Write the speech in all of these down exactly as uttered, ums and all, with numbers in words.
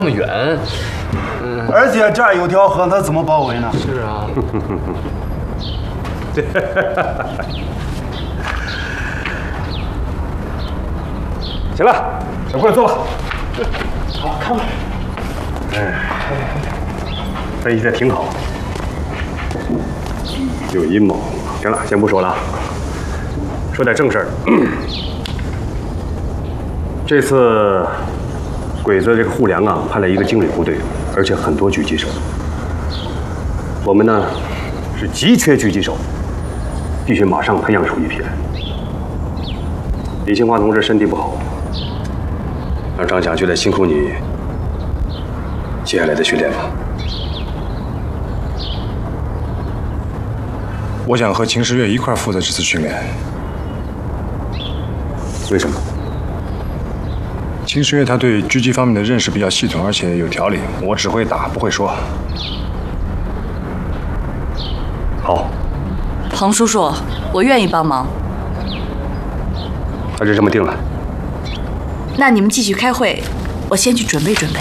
那么远， 嗯，而且这儿有条河，他怎么包围呢？ 是啊。 行了，小过来坐吧。 好，看吧。 哎，分析的挺好，有阴谋。行了，先不说了，说点正事儿。这次鬼子这个护粮啊，派了一个精锐部队，而且很多狙击手。我们呢是急缺狙击手，必须马上培养出一批来。李兴华同志身体不好，让张想就得辛苦你接下来的训练吧。 我想和秦时月一块负责这次训练。 为什么？ 秦时月他对狙击方面的认识比较系统，而且有条理。我只会打，不会说。 好， 彭叔叔，我愿意帮忙。 那就这么定了。 那你们继续开会，我先去准备准备。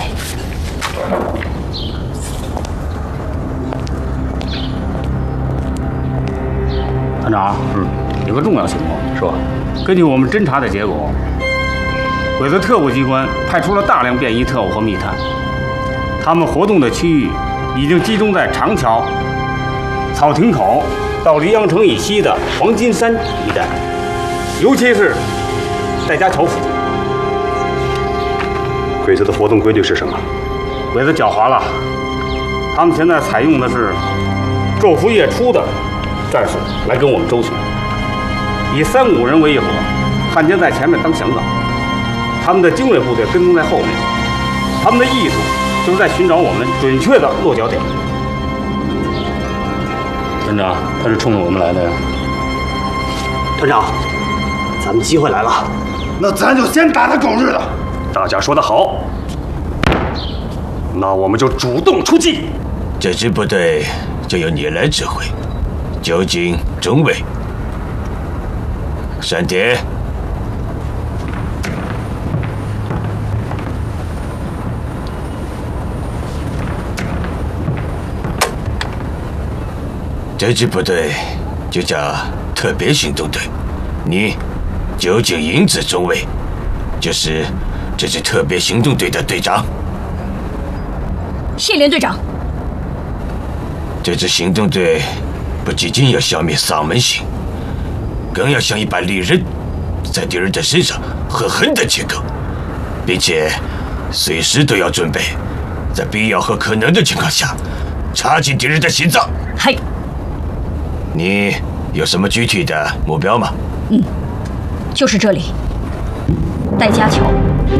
团长，嗯，有个重要情况， 说， 根据我们侦查的结果，鬼子特务机关派出了大量便衣特务和密探，他们活动的区域已经集中在长桥、草亭口到黎阳城以西的黄金山一带，尤其是戴家桥附近。 鬼子的活动规律是什么？ 鬼子狡猾了，他们现在采用的是昼伏夜出的战术来跟我们周旋，以三五人为一伙，汉奸在前面当向导，他们的精锐部队跟踪在后面，他们的意图就是在寻找我们准确的落脚点。团长，他是冲着我们来的呀。 团长，咱们机会来了， 那咱就先打他狗日的！ 大家说得好，那我们就主动出击。 这支部队就由你来指挥，究竟中尉。闪电，这支部队就叫特别行动队，你究竟英子中尉，就是这支特别行动队的队长。 谢连队长。 这支行动队不仅仅要消灭丧门星，更要像一把利刃，在敌人的身上狠狠地切割，并且随时都要准备，在必要和可能的情况下，插进敌人的心脏。 嗨， 你有什么具体的目标吗？ 嗯，就是这里，戴家桥。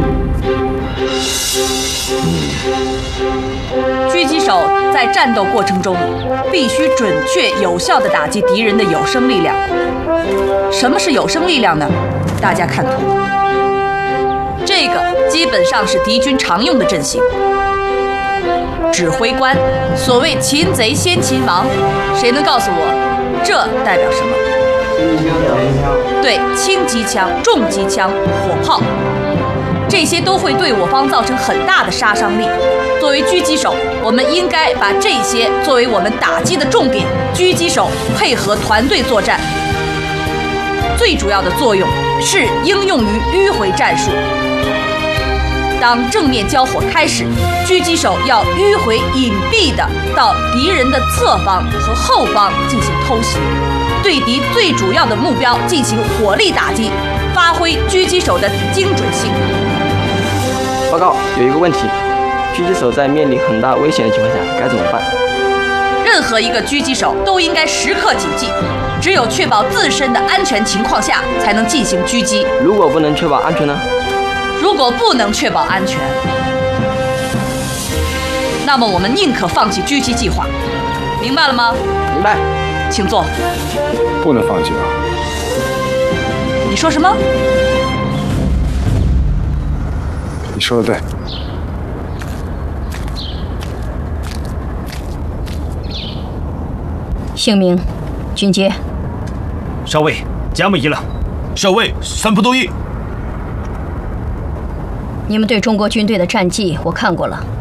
狙击手在战斗过程中必须准确有效地打击敌人的有生力量。什么是有生力量呢？大家看图，这个基本上是敌军常用的阵型。指挥官，所谓擒贼先擒王，谁能告诉我这代表什么？对，轻机枪、重机枪、火炮，这些都会对我方造成很大的杀伤力。作为狙击手，我们应该把这些作为我们打击的重点。狙击手配合团队作战，最主要的作用是应用于迂回战术。当正面交火开始，狙击手要迂回隐蔽地到敌人的侧方和后方进行偷袭，对敌最主要的目标进行火力打击，发挥狙击手的精准性。 报告，有一个问题，狙击手在面临很大危险的情况下该怎么办？ 任何一个狙击手都应该时刻谨记，只有确保自身的安全情况下，才能进行狙击。 如果不能确保安全呢？ 如果不能确保安全，那么我们宁可放弃狙击计划，明白了吗？ 明白。 请坐。 不能放弃啊！ 你说什么？ 你说的对。 姓名，军阶。 少尉，甲木一了。 少尉，三不同意。 你们对中国军队的战绩我看过了，